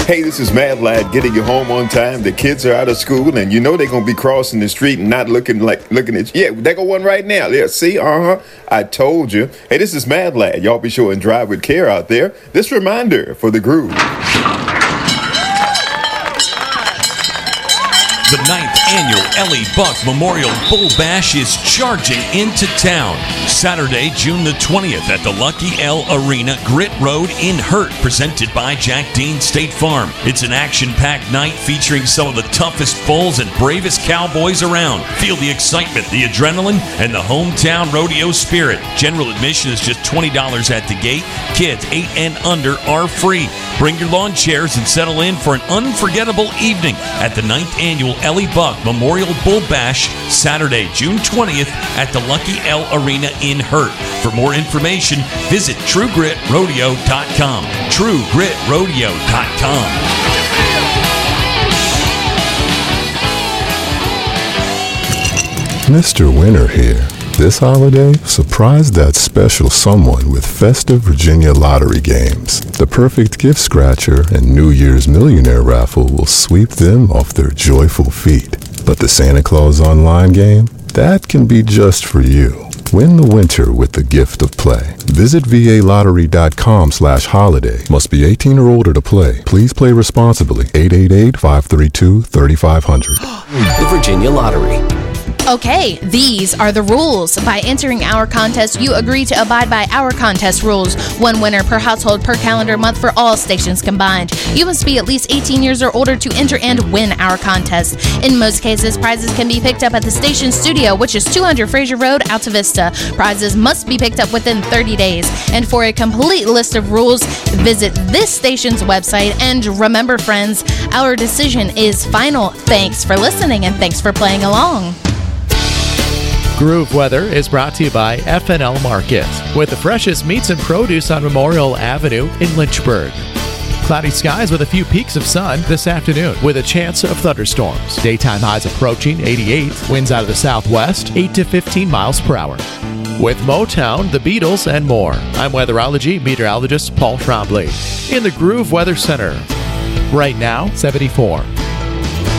Hey, this is Mad Lad getting you home on time. The kids are out of school, and you know they're going to be crossing the street and not looking at you. Yeah, there go one right now. Yeah, see? I told you. Hey, this is Mad Lad. Y'all be sure and drive with care out there. This reminder for the groove. The 9th annual Ellie Buck Memorial Bull Bash is charging into town. Saturday, June the 20th at the Lucky L Arena, Grit Road in Hurt, presented by Jack Dean State Farm. It's an action-packed night featuring some of the toughest bulls and bravest cowboys around. Feel the excitement, the adrenaline, and the hometown rodeo spirit. General admission is just $20 at the gate. Kids 8 and under are free. Bring your lawn chairs and settle in for an unforgettable evening at the 9th annual Ellie Buck Memorial Bull Bash, Saturday, June 20th at the Lucky L Arena in Hurt. For more information, visit TrueGritRodeo.com. TrueGritRodeo.com. Mr. Winter here. This holiday, surprise that special someone with festive Virginia lottery games. The perfect gift scratcher and New Year's Millionaire raffle will sweep them off their joyful feet. But the Santa Claus online game? That can be just for you. Win the winter with the gift of play. Visit VALottery.com/holiday. Must be 18 or older to play. Please play responsibly. 888-532-3500. The Virginia Lottery. Okay, these are the rules. By entering our contest, you agree to abide by our contest rules. One winner per household per calendar month for all stations combined. You must be at least 18 years or older to enter and win our contest. In most cases, prizes can be picked up at the station studio, which is 200 Fraser Road, Alta Vista. Prizes must be picked up within 30 days. And for a complete list of rules, visit this station's website. And remember, friends, our decision is final. Thanks for listening and thanks for playing along. Groove Weather is brought to you by F&L Market, with the freshest meats and produce on Memorial Avenue in Lynchburg. Cloudy skies with a few peaks of sun this afternoon with a chance of thunderstorms. Daytime highs approaching 88, winds out of the southwest, 8 to 15 miles per hour. With Motown, the Beatles, and more, I'm weatherology meteorologist Paul Trombley in the Groove Weather Center. Right now, 74.